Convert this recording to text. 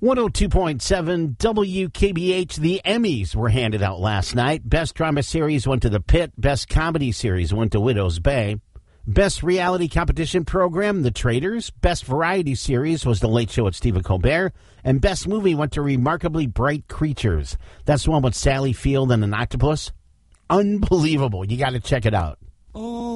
102.7 WKBH. The Emmys were handed out last night. Best Drama Series went to The Pit. Best Comedy Series went to Widow's Bay. Best Reality Competition Program, The Traitors. Best Variety Series was The Late Show with Stephen Colbert. And Best Movie went to Remarkably Bright Creatures. That's the one with Sally Field and an octopus. Unbelievable. You got to check it out.